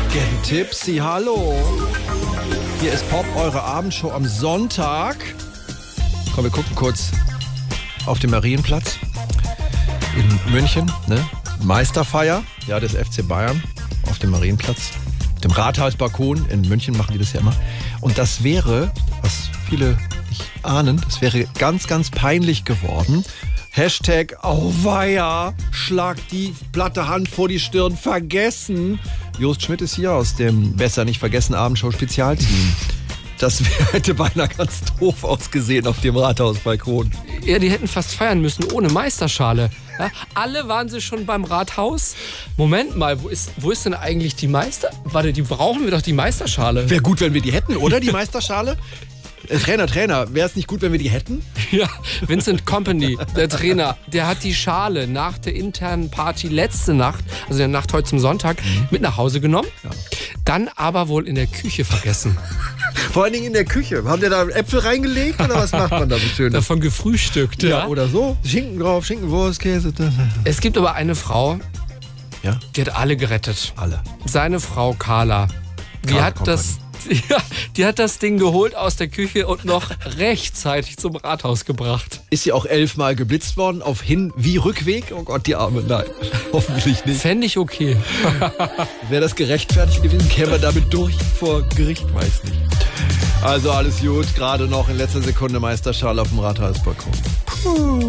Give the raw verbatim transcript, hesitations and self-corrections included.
Tipsy, hallo. Hier ist Pop, eure Abendshow am Sonntag. Komm, wir gucken kurz auf den Marienplatz in München, ne? Meisterfeier, ja, des F C Bayern auf dem Marienplatz. Dem Rathausbalkon in München machen die das ja immer. Und das wäre, was viele nicht ahnen, das wäre ganz, ganz peinlich geworden. Hashtag Auweia, schlag die platte Hand vor die Stirn, vergessen. Jost Schmidt ist hier aus dem Besser nicht vergessen Abendshow-Spezialteam. Das hätte beinahe ganz doof ausgesehen auf dem Rathausbalkon. Ja, die hätten fast feiern müssen ohne Meisterschale. Ja, alle waren sie schon beim Rathaus. Moment mal, wo ist, wo ist denn eigentlich die Meister... Warte, die brauchen wir doch die Meisterschale. Wäre gut, wenn wir die hätten, oder? Die Meisterschale? Äh, Trainer, Trainer, wäre es nicht gut, wenn wir die hätten? Ja, Vincent Kompany, der Trainer, der hat die Schale nach der internen Party letzte Nacht, also der Nacht heute zum Sonntag, mhm. mit nach Hause genommen. Ja. Dann aber wohl in der Küche vergessen. Vor allen Dingen in der Küche. Haben der da Äpfel reingelegt oder was macht man da so schön? Davon gefrühstückt, ja. Ja, oder so. Schinken drauf, Schinkenwurst, Käse. Es gibt aber eine Frau, ja? Die hat alle gerettet. Alle. Seine Frau Carla. Die Carla hat Company. das... Ja, die hat das Ding geholt aus der Küche und noch rechtzeitig zum Rathaus gebracht. Ist sie auch elfmal geblitzt worden auf Hin- wie Rückweg? Oh Gott, die Arme. Nein, hoffentlich nicht. Fände ich okay. Wäre das gerechtfertigt gewesen, käme man damit durch vor Gericht? Weiß nicht. Also alles gut, gerade noch in letzter Sekunde Meisterschale auf dem Rathausbalkon. Puh.